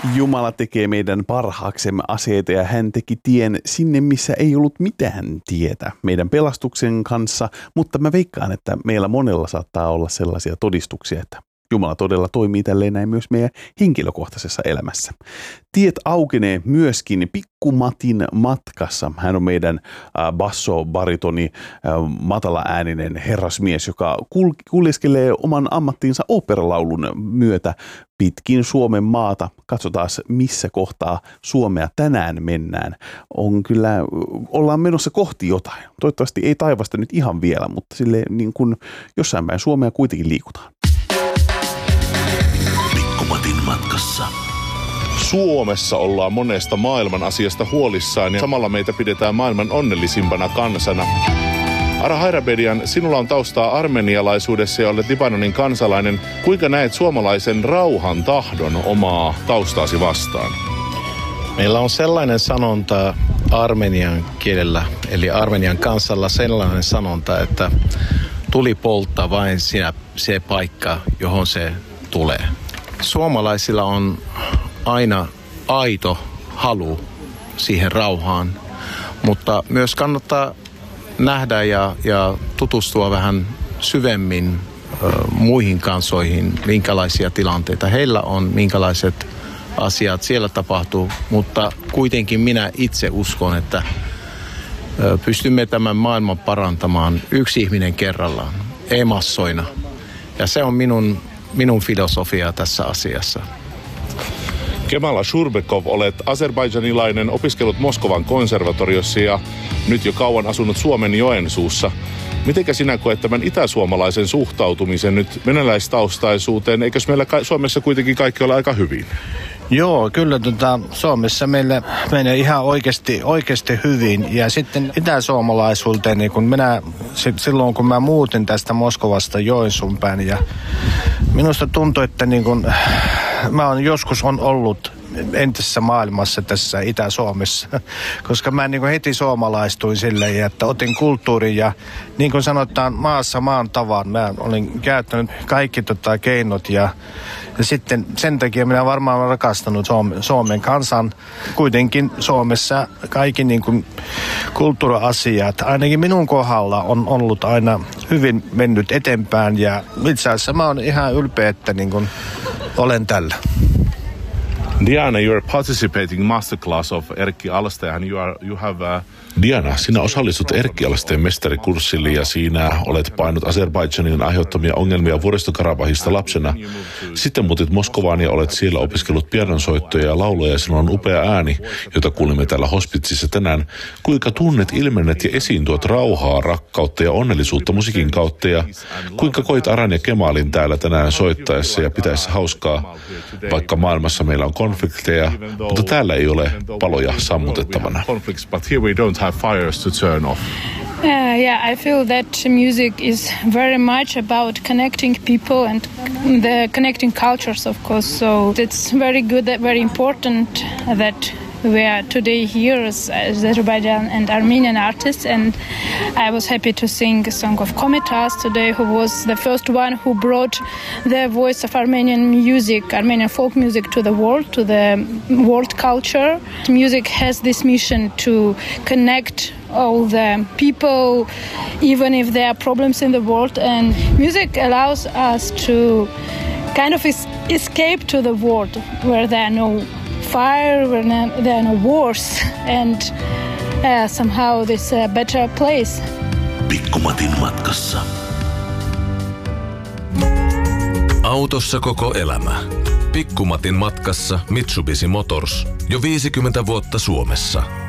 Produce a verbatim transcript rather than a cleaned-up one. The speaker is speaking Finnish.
Jumala tekee meidän parhaaksemme aseita ja hän teki tien sinne, missä ei ollut mitään tietä meidän pelastuksen kanssa, mutta mä veikkaan, että meillä monella saattaa olla sellaisia todistuksia, että Jumala todella toimii tälleen näin myös meidän henkilökohtaisessa elämässä. Tiet aukenee myöskin Pikku Matin matkassa. Hän on meidän äh, basso-baritoni, äh, matala-ääninen herrasmies, joka kul- kuljeskelee oman ammattiinsa oopperalaulun myötä pitkin Suomen maata. Katsotaan, missä kohtaa Suomea tänään mennään. On kyllä, ollaan menossa kohti jotain. Toivottavasti ei taivasta nyt ihan vielä, mutta sille niin kuin jossain päin Suomea kuitenkin liikutaan. Matin matkassa. Suomessa ollaan monesta maailman asiasta huolissaan ja samalla meitä pidetään maailman onnellisimpana kansana. Ara Hairabedian, sinulla on taustaa armenialaisuudessa ja olet Libanonin kansalainen. Kuinka näet suomalaisen rauhan tahdon omaa taustaasi vastaan? Meillä on sellainen sanonta armenian kielellä, eli armenian kansalla sellainen sanonta, että tuli polttaa vain siinä se paikka, johon se tulee. Suomalaisilla on aina aito halu siihen rauhaan, mutta myös kannattaa nähdä ja, ja tutustua vähän syvemmin ö, muihin kansoihin, minkälaisia tilanteita heillä on, minkälaiset asiat siellä tapahtuu, mutta kuitenkin minä itse uskon, että ö, pystymme tämän maailman parantamaan yksi ihminen kerrallaan, ei massoina. Ja se on minun minun filosofia tässä asiassa. Kemal Shurbekov, olet azerbaidžanilainen, opiskellut Moskovan konservatoriossa ja nyt jo kauan asunut Suomen Joensuussa. Mitenkä sinä koet tämän itäsuomalaisen suhtautumisen nyt venäläistaustaisuuteen? Eikös meillä Suomessa kuitenkin kaikki ole aika hyvin? Joo, kyllä tota, Suomessa meillä menee ihan oikeasti, oikeasti hyvin. Ja sitten itäsuomalaisuuteen, niin kun minä, silloin kun mä muutin tästä Moskovasta Joensuun päin, ja minusta tuntui, että niin kun, mä oon joskus on ollut entisessä maailmassa tässä Itä-Suomessa, koska mä niin kuin heti suomalaistuin silleen, että otin kulttuurin ja niin kuin sanotaan maassa maan tavan. Mä olin käyttänyt kaikki tota keinot ja, ja sitten sen takia minä varmaan olen rakastanut Suomen, Suomen kansan. Kuitenkin Suomessa kaikki niin kuin kulttuuriasiat, ainakin minun kohdalla on ollut aina hyvin mennyt eteenpäin ja itse asiassa mä oon ihan ylpeä, että niin kuin olen tällä. Diana, you are participating masterclass of Erkki Alstajahan. You are you have a... Diana, sinä osallistut Erkki Alsteen mestarikurssille ja siinä olet painut Azerbaidžanin aiheuttamia ongelmia Vuoristo-Karabahista lapsena. Sitten muutit Moskovaan ja olet siellä opiskellut pianonsoittoja ja lauloja ja sinulla on upea ääni, jota kuulimme täällä hospitsissa tänään. Kuinka tunnet, ilmennet ja esiin tuot rauhaa, rakkautta ja onnellisuutta musiikin kautta ja kuinka koit Aran ja Kemalin täällä tänään soittaessa ja pitäessä hauskaa, vaikka maailmassa meillä on konflikteja, mutta täällä ei ole paloja sammutettavana. Have fires to turn off. Uh, yeah, I feel that music is very much about connecting people and the connecting cultures, of course. So it's very good, very important that we are today here as Azerbaijan and Armenian artists, and I was happy to sing a song of Komitas today, who was the first one who brought the voice of Armenian music, Armenian folk music to the world, to the world culture. Music has this mission to connect all the people, even if there are problems in the world, and music allows us to kind of es- escape to the world where there are no fire, where there are no wars, and uh, somehow this a better place. Pikku Matin matkassa. Autossa koko elämä. Pikku Matin matkassa Mitsubishi Motors. Jo viisikymmentä vuotta Suomessa.